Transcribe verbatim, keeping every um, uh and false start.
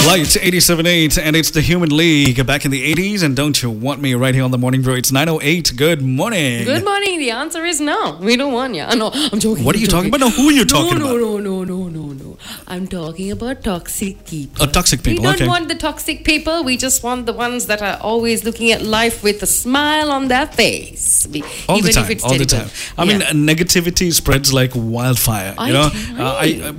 Lights eighty-seven point eight, and it's the Human League back in the eighties. And don't you want me right here on the Morning Bro? It's nine oh eight. Good morning. Good morning. The answer is no. We don't want you. No, I'm joking. What are you talking about? No, who are you talking no, about? No, no, no, no, no, no. I'm talking about toxic people. Oh, toxic people. We don't okay. want the toxic people. We just want the ones that are always looking at life with a smile on their face. We, all even the time. If it's all terrible. the time. I yeah. mean, negativity spreads like wildfire. I You know, tell uh, I.